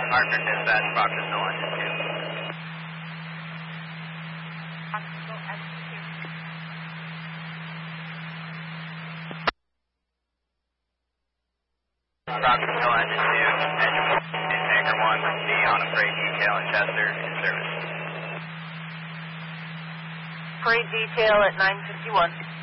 Hartford dispatch, Proctor Hill engine 2. Proctor Hill engine 2, engine Tanker 1 with D on a freight detail in Chester in service. Freight detail at 951.